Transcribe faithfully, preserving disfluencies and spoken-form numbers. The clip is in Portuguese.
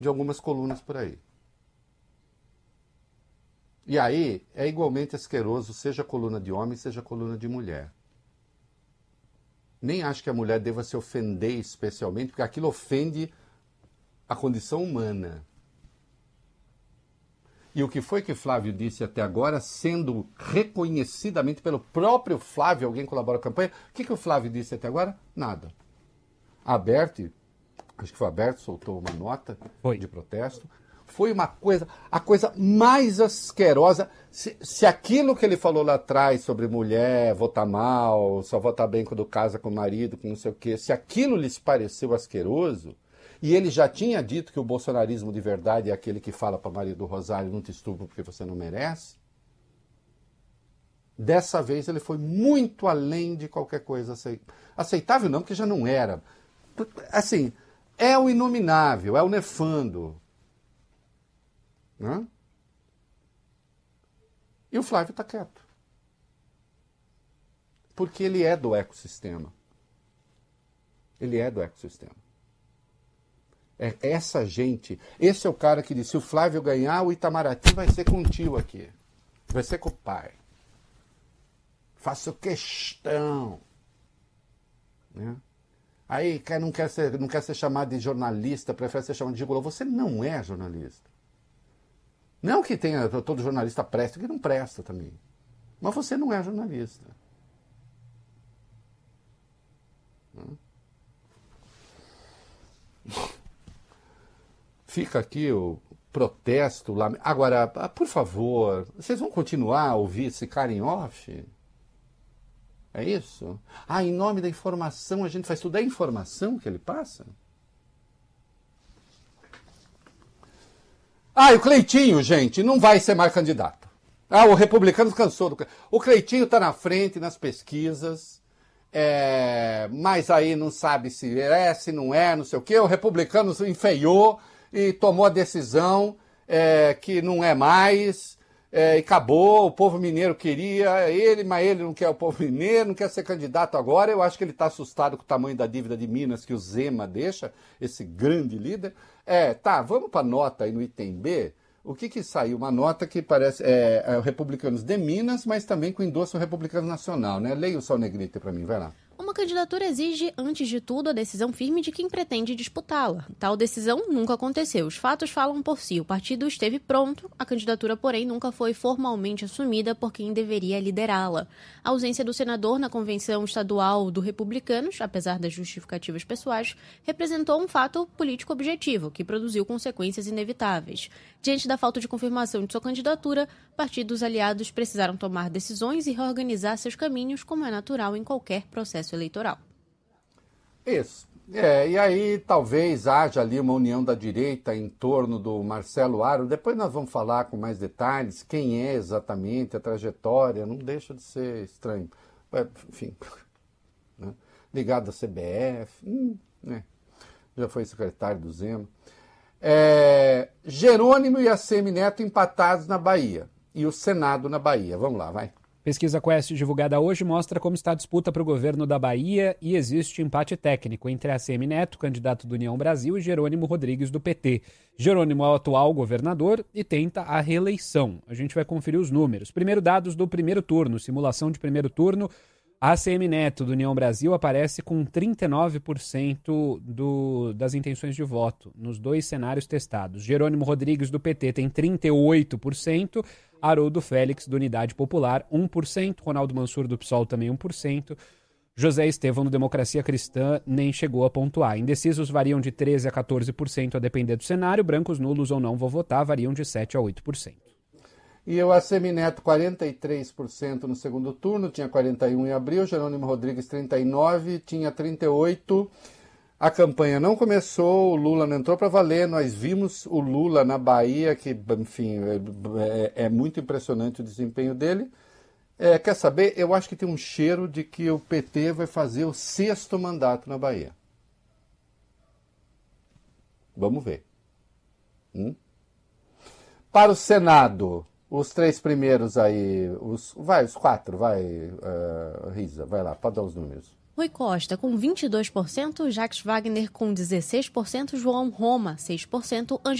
de algumas colunas por aí. E aí é igualmente asqueroso, seja coluna de homem, seja coluna de mulher. Nem acho que a mulher deva se ofender especialmente, porque aquilo ofende a condição humana. E o que foi que Flávio disse até agora, sendo reconhecidamente pelo próprio Flávio, alguém colabora com a campanha, o que, que o Flávio disse até agora? Nada. A Berti, acho que foi a Berti, soltou uma nota foi. de protesto. Foi uma coisa, a coisa mais asquerosa. Se, se aquilo que ele falou lá atrás sobre mulher, votar mal, só votar bem quando casa com o marido, com não sei o quê, se aquilo lhes pareceu asqueroso, e ele já tinha dito que o bolsonarismo de verdade é aquele que fala para Maria do Rosário, não te estupro porque você não merece, dessa vez ele foi muito além de qualquer coisa aceitável, não, porque já não era. Assim, é o inominável, é o nefando. Né? E o Flávio está quieto. Porque ele é do ecossistema. Ele é do ecossistema. É essa gente, esse é o cara que disse, se o Flávio ganhar, o Itamaraty vai ser com o tio aqui. Vai ser com o pai. Faço questão. Né? Aí quer, não, quer ser, não quer ser chamado de jornalista, prefere ser chamado de gigolô. Você não é jornalista. Não que tenha todo jornalista presta, que não presta também. Mas você não é jornalista. Fica aqui o protesto lá. Agora, por favor, vocês vão continuar a ouvir esse cara em off? É isso? Ah, em nome da informação, a gente faz tudo. É a informação que ele passa? Ah, e o Cleitinho, gente, não vai ser mais candidato. Ah, o republicano cansou do... O Cleitinho está na frente nas pesquisas, é... mas aí não sabe se é, se não é, não sei o quê. O republicano enfeiou e tomou a decisão é, que não é mais, é, e acabou. O povo mineiro queria ele, mas ele não quer o povo mineiro, não quer ser candidato agora. Eu acho que ele está assustado com o tamanho da dívida de Minas que o Zema deixa, esse grande líder. É, tá, vamos para a nota aí no item B. O que que saiu? Uma nota que parece é, é, Republicanos de Minas, mas também com endosso Republicano Nacional, né? Leia o Sol Negrito para mim, vai lá. Uma candidatura exige, antes de tudo, a decisão firme de quem pretende disputá-la. Tal decisão nunca aconteceu. Os fatos falam por si. O partido esteve pronto, a candidatura, porém, nunca foi formalmente assumida por quem deveria liderá-la. A ausência do senador na convenção estadual do Republicanos, apesar das justificativas pessoais, representou um fato político objetivo, que produziu consequências inevitáveis. Diante da falta de confirmação de sua candidatura, partidos aliados precisaram tomar decisões e reorganizar seus caminhos, como é natural em qualquer processo eleitoral. Isso. É, e aí talvez haja ali uma união da direita em torno do Marcelo Aro. Depois nós vamos falar com mais detalhes quem é exatamente, a trajetória, não deixa de ser estranho. Enfim, né? Ligado à C B F, hum, né? Já foi secretário do Zema. É, Jerônimo e ACM Neto empatados na Bahia. E o Senado na Bahia. Vamos lá, vai. Pesquisa Quest divulgada hoje mostra como está a disputa para o governo da Bahia e existe empate técnico entre A C M Neto, candidato do União Brasil, e Jerônimo Rodrigues, do P T. Jerônimo é o atual governador e tenta a reeleição. A gente vai conferir os números. Primeiro, dados do primeiro turno, simulação de primeiro turno. A A C M Neto, do União Brasil, aparece com trinta e nove por cento do, das intenções de voto nos dois cenários testados. Jerônimo Rodrigues, do P T, tem trinta e oito por cento. Haroldo Félix, do Unidade Popular, um por cento. Ronaldo Mansur, do PSOL, também um por cento. José Estevão, do Democracia Cristã, nem chegou a pontuar. Indecisos variam de treze a quatorze por cento a depender do cenário. Brancos, nulos ou não vou votar variam de sete a oito por cento. E o A C M Neto, quarenta e três por cento no segundo turno, tinha quarenta e um em abril. Jerônimo Rodrigues, trinta e nove, tinha trinta e oito. A campanha não começou, o Lula não entrou para valer. Nós vimos o Lula na Bahia, que, enfim, é, é muito impressionante o desempenho dele. É, quer saber? Eu acho que tem um cheiro de que o P T vai fazer o sexto mandato na Bahia. Vamos ver. Hum? Para o Senado, os três primeiros aí, os, vai, os quatro, vai, uh, Risa, vai lá, pode dar os números. Rui Costa com vinte e dois por cento, Jacques Wagner com dezesseis por cento, João Roma seis por cento, Ângela